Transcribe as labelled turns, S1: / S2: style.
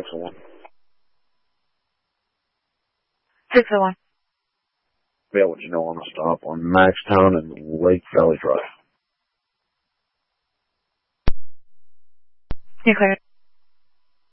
S1: 601.
S2: 601.
S1: Yeah, what you know on a stop on Maxtown and Lake Valley Drive.
S2: You're clear.